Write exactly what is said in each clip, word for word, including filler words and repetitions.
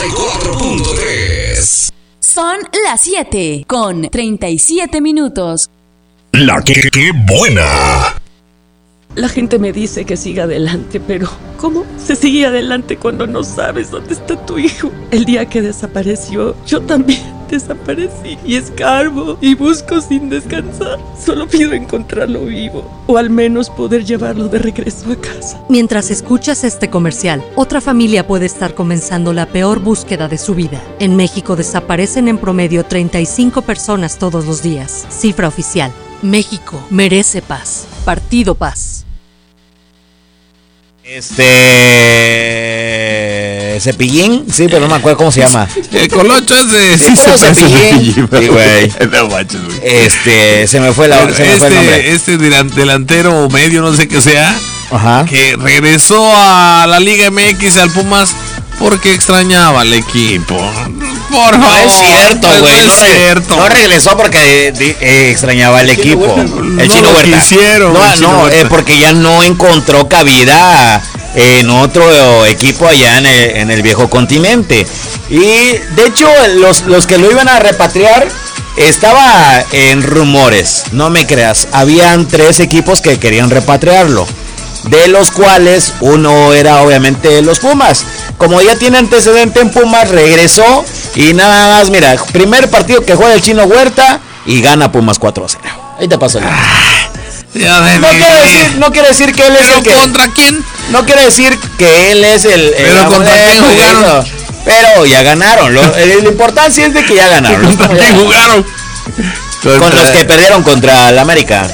y cuatro punto tres. Son las siete con treinta y siete minutos. La que, que buena. La gente me dice que siga adelante, pero ¿cómo se sigue adelante cuando no sabes dónde está tu hijo? El día que desapareció, yo también desaparecí y escarbo y busco sin descansar. Solo pido encontrarlo vivo o al menos poder llevarlo de regreso a casa. Mientras escuchas este comercial, otra familia puede estar comenzando la peor búsqueda de su vida. En México desaparecen en promedio treinta y cinco personas todos los días. Cifra oficial. México merece paz. Partido Paz. Este... Cepillín, sí, pero no me acuerdo cómo se llama. El colocho es de... Sí, sí, Cepillín. Sí, güey. No manches, güey. Este, se me fue la se me este, fue el nombre. Este delantero o medio, no sé qué sea, ajá, que regresó a la Liga M X, al Pumas, porque extrañaba al equipo. Por favor. No es cierto, güey. No, no, es re- cierto. no regresó porque eh, eh, extrañaba al equipo. El No Chino lo Huerta. quisieron, No, el Chino no, Huerta. eh, porque ya no encontró cabida en otro equipo allá en el, en el viejo continente. Y de hecho, los, los que lo iban a repatriar estaba en rumores. No me creas. Habían tres equipos que querían repatriarlo, de los cuales uno era obviamente los Pumas. Como ya tiene antecedente en Pumas, regresó y nada más, mira, primer partido que juega el Chino Huerta y gana Pumas cuatro a cero. Ahí te paso el link. Ya de No mí. quiere decir, no quiere decir que él es ¿Pero el que, contra quién? no quiere decir que él es el, el ¿Pero contra quién abuelo y jugaron? eso. Pero ya ganaron. Lo, la importancia es de que ya ganaron. ¿Contra quién jugaron? Con los que perdieron contra el América.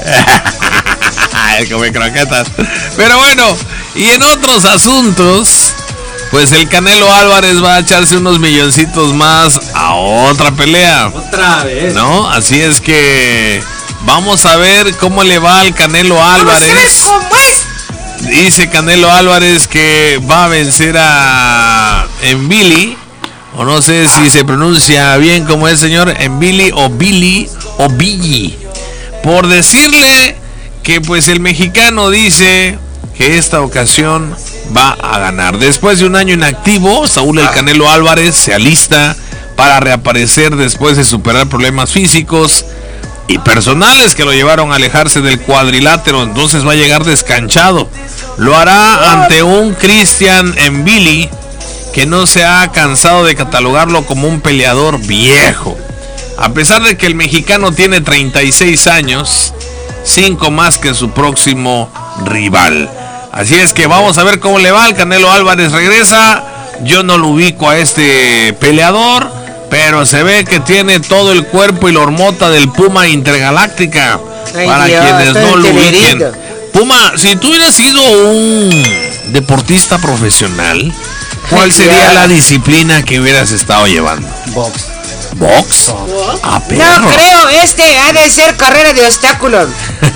Ay, come croquetas. Pero bueno, y en otros asuntos, pues el Canelo Álvarez va a echarse unos milloncitos más a otra pelea. Otra vez. ¿No? Así es que vamos a ver cómo le va al Canelo Álvarez. ¿Cómo es? Dice Canelo Álvarez que va a vencer a Envili, o no sé si se pronuncia bien como es, señor, Envili o Billy o Billy, por decirle que pues el mexicano dice que esta ocasión va a ganar. Después de un año inactivo, Saúl el Canelo Álvarez se alista para reaparecer después de superar problemas físicos y personales que lo llevaron a alejarse del cuadrilátero. Entonces va a llegar descanchado. Lo hará ante un Christian Envili que no se ha cansado de catalogarlo como un peleador viejo. A pesar de que el mexicano tiene treinta y seis años, cinco más que su próximo rival. Así es que vamos a ver cómo le va. El Canelo Álvarez regresa. Yo no lo ubico a este peleador, pero se ve que tiene todo el cuerpo y la hormota del Puma Intergaláctica. Ay, Para Dios, quienes estoy no lo entendido. ubiquen. Puma, si tú hubieras sido un deportista profesional, ¿cuál Ay, sería Dios. la disciplina que hubieras estado llevando? Box. ¿Box? Ah, No perro. creo, este ha de ser carrera de obstáculos.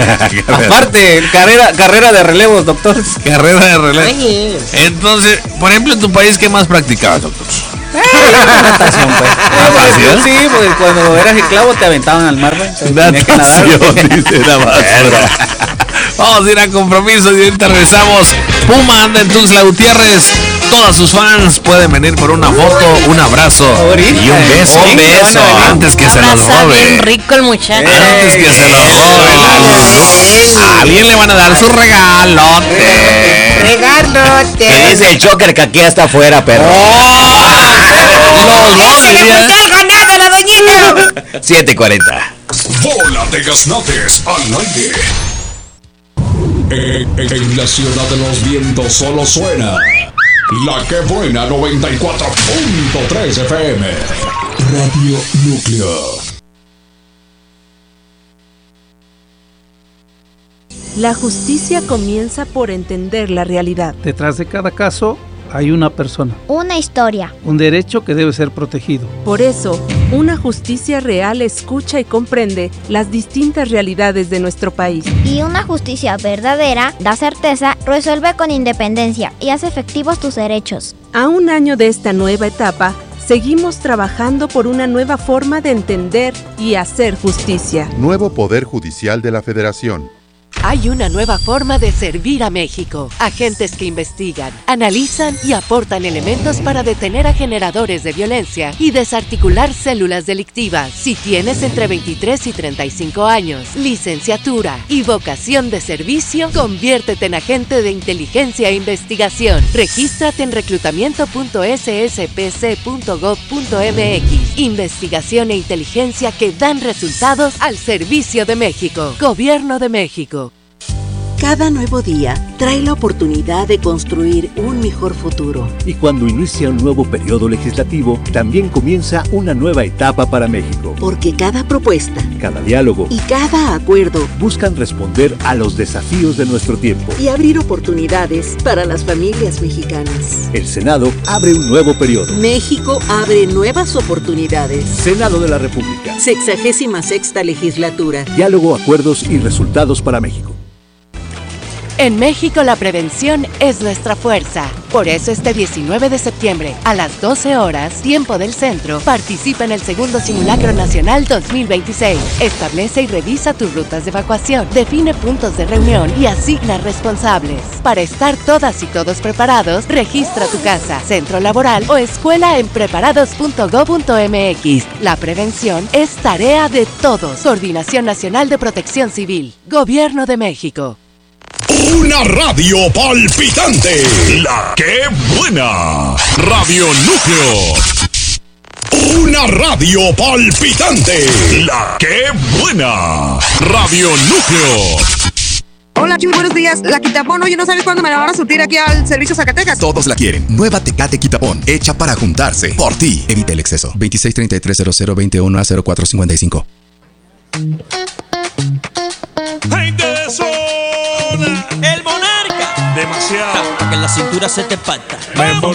Aparte, carrera, carrera de relevos, doctor. Carrera de relevo. Ay, Entonces, por ejemplo, en tu país, ¿qué más practicabas, doctor? Natación, pues. ¿Natación? Sí, porque cuando eras esclavo te aventaban al mar, güey. Tenías que nadar. Natación, dice la basura. Vamos a ir a compromiso y ahorita regresamos. Puma anda en Tuxtla Gutiérrez. Todas sus fans pueden venir por una foto, un abrazo y un beso. Un beso. Antes que se los Abraza bien robe. rico el muchacho. Antes que se los robe la luz. A alguien le van a dar su regalote. regalote. Te dice el choker que aquí está afuera, perro. Los dos ¡Se le dirían. pasó el ganado a la doñita! siete cuarenta. Bola de gaznates al aire. En, en- en la ciudad de los vientos solo suena La que buena noventa y cuatro punto tres F M. Radio Núcleo. La justicia comienza por entender la realidad. Detrás de cada caso hay una persona, Una historia. un derecho que debe ser protegido. Por eso, una justicia real escucha y comprende las distintas realidades de nuestro país. Y una justicia verdadera da certeza, resuelve con independencia y hace efectivos tus derechos. A un año de esta nueva etapa, seguimos trabajando por una nueva forma de entender y hacer justicia. Nuevo Poder Judicial de la Federación. Hay una nueva forma de servir a México. Agentes que investigan, analizan y aportan elementos para detener a generadores de violencia y desarticular células delictivas. Si tienes entre veintitrés y treinta y cinco años, licenciatura y vocación de servicio, conviértete en agente de inteligencia e investigación. Regístrate en reclutamiento punto s s p c punto gov punto m x. Investigación e inteligencia que dan resultados al servicio de México. Gobierno de México. Cada nuevo día trae la oportunidad de construir un mejor futuro. Y cuando inicia un nuevo periodo legislativo, también comienza una nueva etapa para México. Porque cada propuesta, cada diálogo y cada acuerdo buscan responder a los desafíos de nuestro tiempo y abrir oportunidades para las familias mexicanas. El Senado abre un nuevo periodo. México abre nuevas oportunidades. Senado de la República. Sexagésima sexta legislatura. Diálogo, acuerdos y resultados para México. En México la prevención es nuestra fuerza. Por eso este diecinueve de septiembre, a las doce horas, tiempo del centro, participa en el segundo Simulacro Nacional dos mil veintiséis. Establece y revisa tus rutas de evacuación, define puntos de reunión y asigna responsables. Para estar todas y todos preparados, registra tu casa, centro laboral o escuela en preparados punto gob punto m x. La prevención es tarea de todos. Coordinación Nacional de Protección Civil. Gobierno de México. Una radio palpitante. La que buena. Radio Núcleo. Una radio palpitante. La que buena. Radio Núcleo. Hola, Chuy, buenos días. La Quitapón, oye, ¿no sabes cuándo me la van a surtir aquí al servicio Zacatecas? Todos la quieren. Nueva Tecate Quitapón, hecha para juntarse. Por ti. Evita el exceso. veintiséis treinta y tres cero cero veintiuno a cero cuatro cincuenta y cinco. ¡Gente de zona! ¡El monarca! Demasiado. Para que la cintura se te parta. Mambo